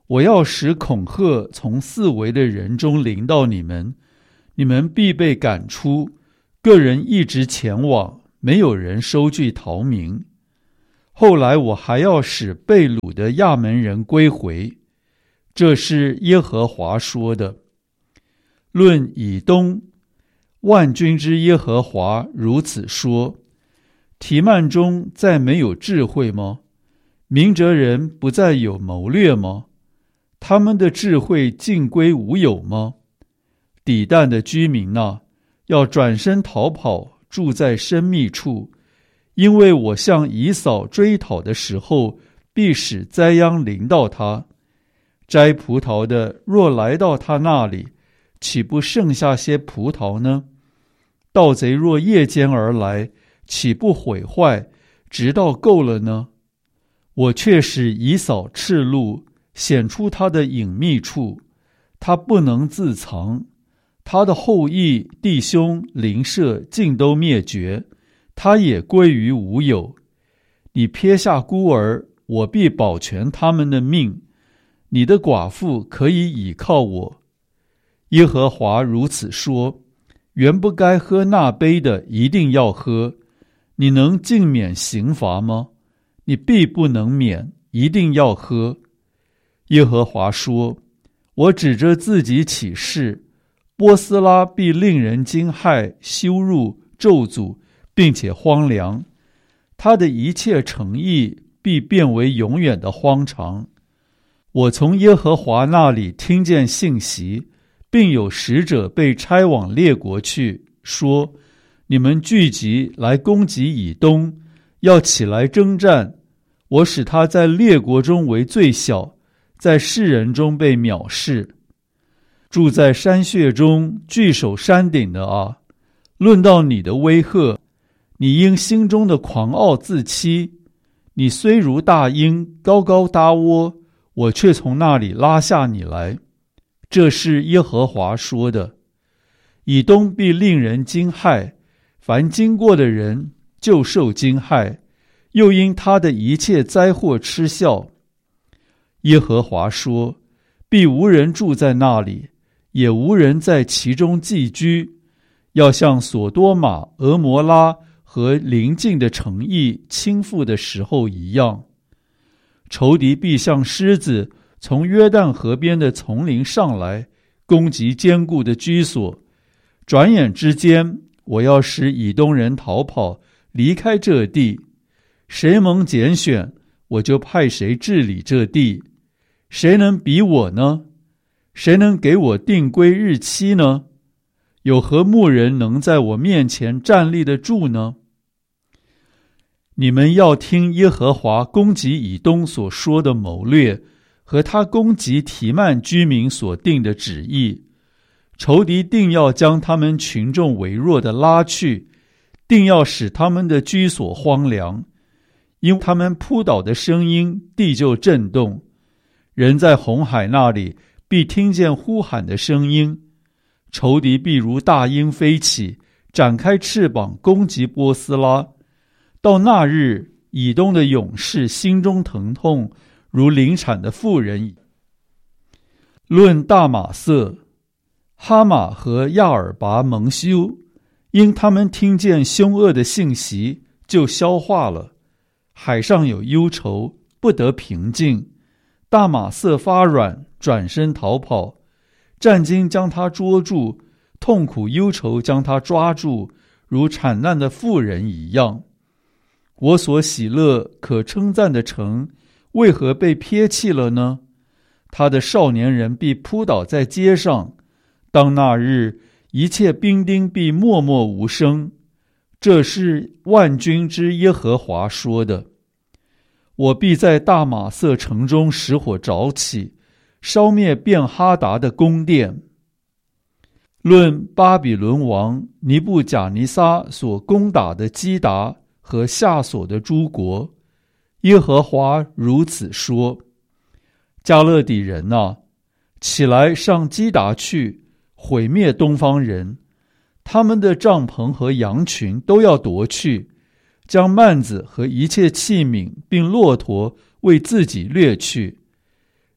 我要使恐吓从四围的人中临到你们，你们必被赶出，个人一直前往，没有人收据逃民。后来我还要使被掳的亚门人归回，这是耶和华说的。论以东，万军之耶和华如此说：提幔中再没有智慧吗？明哲人不再有谋略吗？他们的智慧尽归无有吗？底但的居民啊，要转身逃跑，住在深密处，因为我向以扫追讨的时候，必使灾殃临到他。摘葡萄的若来到他那里，岂不剩下些葡萄呢？盗贼若夜间而来，岂不毁坏，直到够了呢？我却使以扫赤露，显出他的隐秘处，他不能自藏。他的后裔、弟兄、邻舍尽都灭绝，他也归于无有。你撇下孤儿，我必保全他们的命。你的寡妇可以倚靠我。耶和华如此说：原不该喝那杯的，一定要喝。你能尽免刑罚吗？你必不能免，一定要喝。耶和华说：我指着自己起誓，波斯拉必令人惊骇、羞辱、咒诅，并且荒凉。他的一切诚意必变为永远的荒场。我从耶和华那里听见信息，并有使者被差往列国去，说：你们聚集来攻击以东，要起来征战。我使他在列国中为最小，在世人中被藐视。住在山穴中、据守山顶的啊，论到你的威吓，你因心中的狂傲自欺。你虽如大鹰，高高搭窝，我却从那里拉下你来。这是耶和华说的。以东必令人惊骇，凡经过的人就受惊骇，又因他的一切灾祸嗤笑。耶和华说：必无人住在那里，也无人在其中寄居，要像所多玛、俄摩拉和邻近的城邑倾覆的时候一样。仇敌必像狮子从约旦河边的丛林上来，攻击坚固的居所。转眼之间，我要使以东人逃跑，离开这地。谁蒙拣选，我就派谁治理这地。谁能比我呢？谁能给我定规日期呢？有何牧人能在我面前站立得住呢？你们要听耶和华攻击以东所说的谋略，和他攻击提幔居民所定的旨意。仇敌定要将他们群众微弱的拉去，定要使他们的居所荒凉。因他们扑倒的声音，地就震动。人在红海那里必听见呼喊的声音，仇敌必如大鹰飞起，展开翅膀攻击波斯拉。到那日，以东的勇士心中疼痛，如临产的妇人。论大马色，哈马和亚尔拔蒙羞，因他们听见凶恶的信息，就消化了。海上有忧愁，不得平静。大马色发软，转身逃跑。战惊将他捉住，痛苦忧愁将他抓住，如产难的妇人一样。我所喜乐可称赞的城，为何被撇弃了呢？他的少年人必扑倒在街上。当那日，一切兵丁必默默无声。这是万军之耶和华说的。我必在大马色城中使火着起，烧灭便哈达的宫殿。论巴比伦王尼布甲尼撒所攻打的基达和下所的诸国，耶和华如此说：加勒底人啊，起来上基达去，毁灭东方人。他们的帐篷和羊群都要夺去，将幔子和一切器皿并骆驼为自己掠去。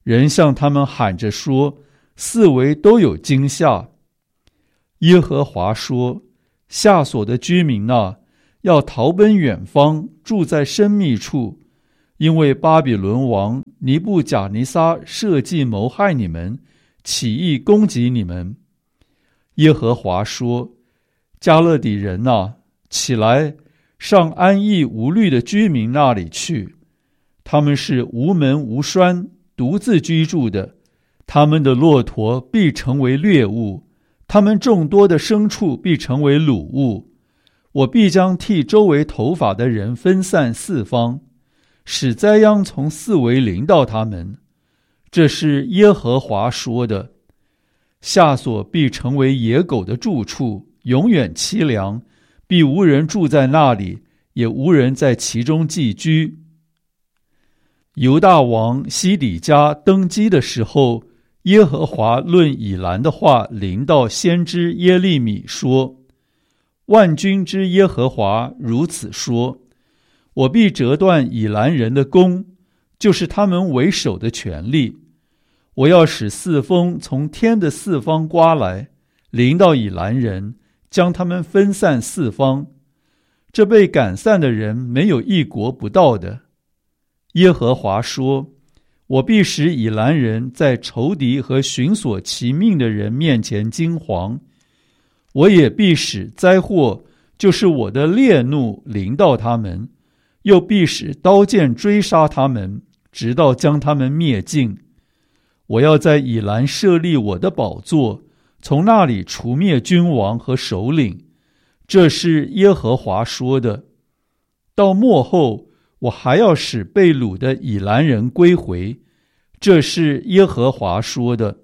人向他们喊着说，四围都有惊吓。耶和华说，夏所的居民啊，要逃奔远方，住在深密处，因为巴比伦王尼布甲尼撒设计谋害你们，起意攻击你们。耶和华说，迦勒底人啊，起来，上安逸无虑的居民那里去，他们是无门无栓，独自居住的，他们的骆驼必成为掠物，他们众多的牲畜必成为掳物。我必将替周围头发的人分散四方，使灾殃从四围临到他们。这是耶和华说的。夏所必成为野狗的住处，永远凄凉，必无人住在那里，也无人在其中寄居。犹大王西底家登基的时候，耶和华论以兰的话临到先知耶利米说，万军之耶和华如此说，我必折断以兰人的弓，就是他们为首的权力。我要使四风从天的四方刮来，临到以兰人，将他们分散四方。这被赶散的人没有一国不到的。耶和华说，我必使以兰人在仇敌和寻索其命的人面前惊惶，我也必使灾祸，就是我的烈怒临到他们，又必使刀剑追杀他们，直到将他们灭尽。我要在以兰设立我的宝座，从那里除灭君王和首领。这是耶和华说的。到末后，我还要使被掳的以兰人归回。这是耶和华说的。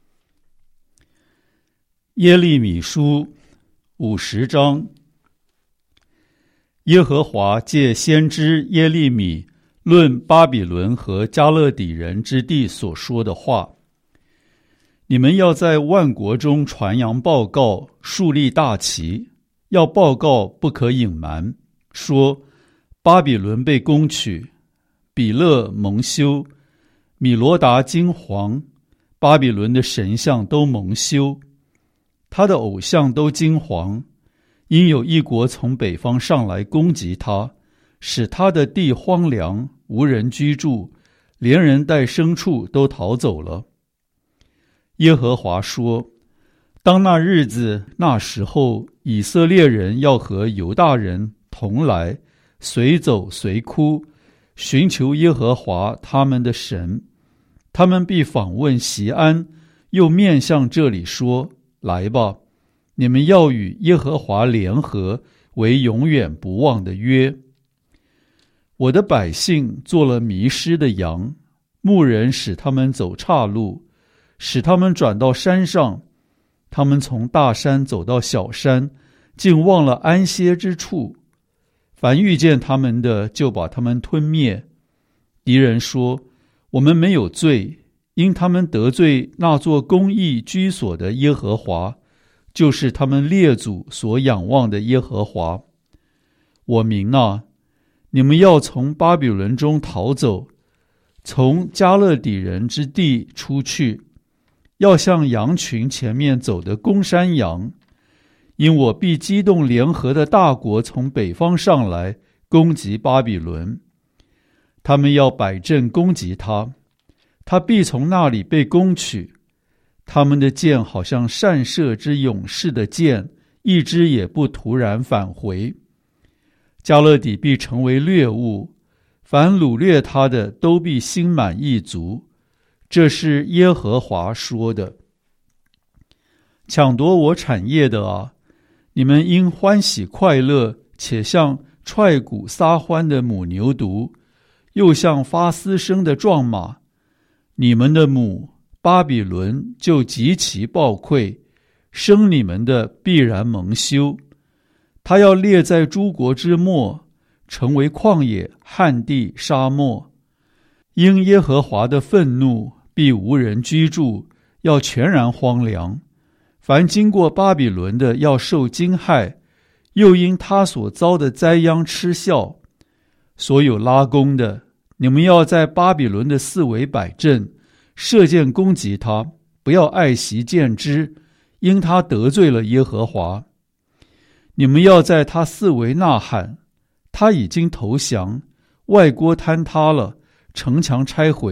耶利米书五十章。耶和华借先知耶利米论巴比伦和迦勒底人之地所说的话。你们要在万国中传扬报告，树立大旗，要报告不可隐瞒，说巴比伦被攻取，比勒蒙羞，米罗达惊惶，巴比伦的神像都蒙羞，他的偶像都惊惶，因有一国从北方上来攻击他，使他的地荒凉，无人居住，连人带牲畜都逃走了。耶和华说，当那日子那时候，以色列人要和犹大人同来，随走随哭，寻求耶和华他们的神。他们必访问锡安，又面向这里说，来吧，你们要与耶和华联合，为永远不忘的约。我的百姓做了迷失的羊，牧人使他们走岔路，使他们转到山上，他们从大山走到小山，竟忘了安歇之处。凡遇见他们的，就把他们吞灭。敌人说，我们没有罪，因他们得罪那座公义居所的耶和华，就是他们列祖所仰望的耶和华。我民啊，你们要从巴比伦中逃走，从迦勒底人之地出去，要像羊群前面走的公山羊，因我必激动联合的大国从北方上来，攻击巴比伦。他们要摆阵攻击他，他必从那里被攻取。他们的箭好像善射之勇士的箭，一支也不突然返回。迦勒底必成为掠物，凡掳掠他的都必心满意足。这是耶和华说的。抢夺我产业的啊，你们应欢喜快乐，且像踹鼓撒欢的母牛犊，又像发嘶声的壮马。你们的母巴比伦就极其暴溃，生你们的必然蒙羞。他要列在诸国之末，成为旷野、旱地、沙漠。因耶和华的愤怒，必无人居住，要全然荒凉。凡经过巴比伦的，要受惊害，又因他所遭的灾殃嗤笑。所有拉弓的，你们要在巴比伦的四围摆阵， 射箭攻击他，不要爱惜箭支，因他得罪了耶和华。你们要在他四围呐喊，他已经投降，外郭坍塌了，城墙拆毁，